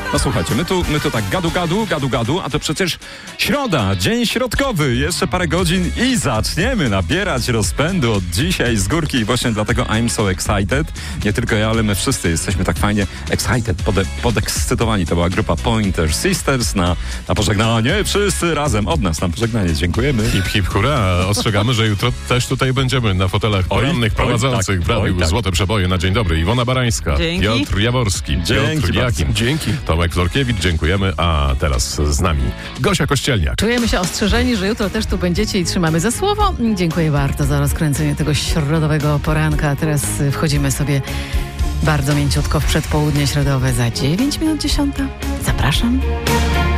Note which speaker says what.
Speaker 1: No słuchajcie, my tu tak gadu, a to przecież środa, dzień środkowy, jeszcze parę godzin i zaczniemy nabierać rozpędu od dzisiaj z górki i właśnie dlatego I'm so excited. Nie tylko ja, ale my wszyscy jesteśmy tak fajnie excited, podekscytowani. To była grupa Pointer Sisters na pożegnanie. Wszyscy razem od nas na pożegnanie. Dziękujemy.
Speaker 2: Hip, hip, hurra. Ostrzegamy, że jutro też tutaj będziemy na fotelach porannych prowadzących w radiu Złote Przeboje na Dzień Dobry. Iwona Barańska,
Speaker 3: Dzięki.
Speaker 2: Piotr Jaworski, Piotr Jakim.
Speaker 4: Dzięki.
Speaker 2: Tomek Zorkiewicz, dziękujemy. A teraz z nami Gosia Kościelniak.
Speaker 3: Czujemy się ostrzeżeni, że jutro też tu będziecie i trzymamy za słowo. Dziękuję bardzo za rozkręcenie tego środowego poranka. Teraz wchodzimy sobie bardzo mięciutko w przedpołudnie środowe za 9 minut 10. Zapraszam.